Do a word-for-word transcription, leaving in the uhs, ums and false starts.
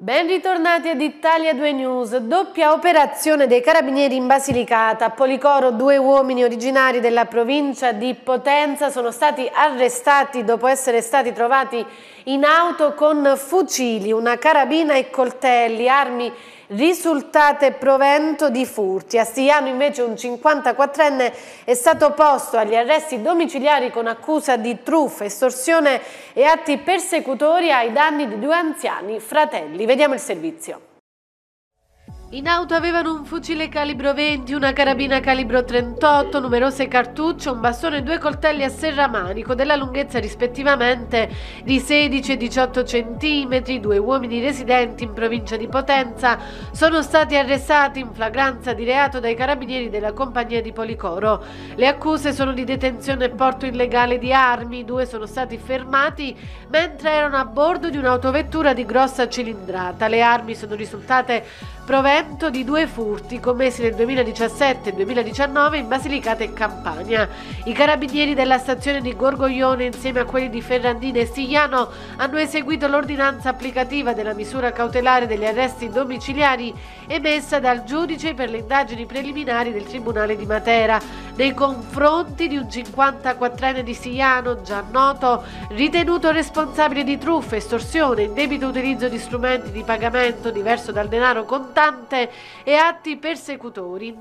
Ben ritornati ad Italia due News. Doppia operazione dei carabinieri in Basilicata. A Policoro due uomini originari della provincia di Potenza sono stati arrestati dopo essere stati trovati in auto con fucili, una carabina e coltelli, armi risultate provento di furti. A Stigliano invece un cinquantaquattrenne è stato posto agli arresti domiciliari con accusa di truffa, estorsione e atti persecutori ai danni di due anziani fratelli. Vediamo il servizio. In auto avevano un fucile calibro venti, una carabina calibro trentotto, numerose cartucce, un bastone e due coltelli a serramanico della lunghezza rispettivamente di sedici e diciotto centimetri. Due uomini residenti in provincia di Potenza sono stati arrestati in flagranza di reato dai carabinieri della compagnia di Policoro. Le accuse sono di detenzione e porto illegale di armi. I due sono stati fermati mentre erano a bordo di un'autovettura di grossa cilindrata. Le armi sono risultate provento di due furti commessi nel duemiladiciassette e duemiladiciannove in Basilicata e Campania. I carabinieri della stazione di Gorgoglione, insieme a quelli di Ferrandina e Stigliano, hanno eseguito l'ordinanza applicativa della misura cautelare degli arresti domiciliari emessa dal giudice per le indagini preliminari del Tribunale di Matera nei confronti di un cinquantaquattrenne di Stigliano, già noto, ritenuto responsabile di truffa, estorsione, indebito utilizzo di strumenti di pagamento diverso dal denaro contante e atti persecutori.